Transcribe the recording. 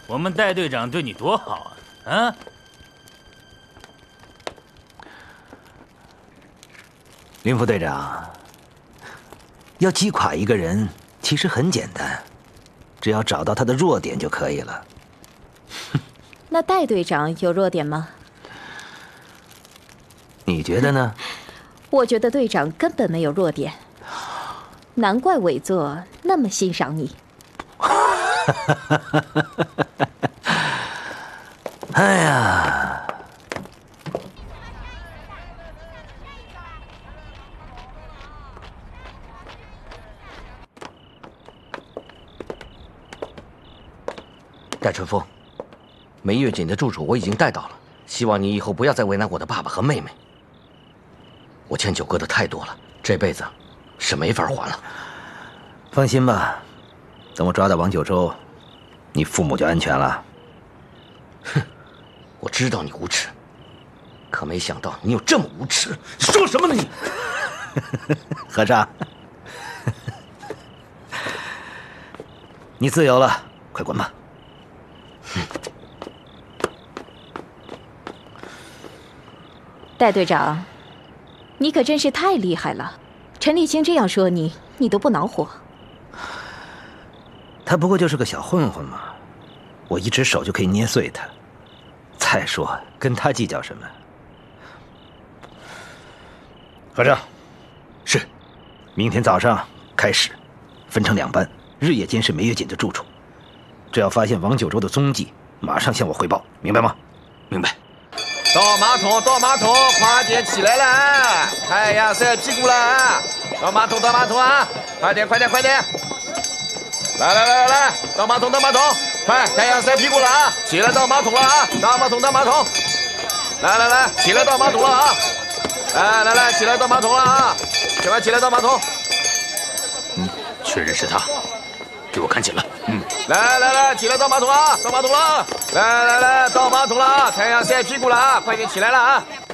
我们戴队长对你多好啊！啊！ 林副队长，要击垮一个人其实很简单，只要找到他的弱点就可以了。 那戴队长有弱点吗？ 你觉得呢？ 我觉得队长根本没有弱点，难怪委座那么欣赏你。 哎呀！ 戴春风，梅月锦的住处我已经带到了，希望你以后不要再为难我的爸爸和妹妹。我欠九哥的太多了，这辈子是没法还了。 放心吧，等我抓到王九州，你父母就安全了。 哼，我知道你无耻，可没想到你有这么无耻。你说什么呢你？ 和尚，你自由了，快滚吧。 戴队长，你可真是太厉害了！陈立青这样说你，你都不恼火？ 他不过就是个小混混嘛，我一只手就可以捏碎他。再说，跟他计较什么？和尚， 是， 明天早上开始，分成2班，日夜监视梅月锦的住处。只要发现王九州的踪迹，马上向我汇报，明白吗？ 明白。 倒马桶，倒马桶，快点起来了！太阳晒屁股了！倒马桶，倒马桶啊！快点，快点，快点！来，倒马桶，倒马桶！快，太阳晒屁股了啊！起来倒马桶了啊！倒马桶，倒马桶！来，起来倒马桶了啊！来，起来倒马桶了啊！快起来倒马桶！ 确认是他，给我看紧了。 来，起来倒马桶啊！倒马桶了！来，倒马桶了！太阳晒屁股了啊！快点起来了啊！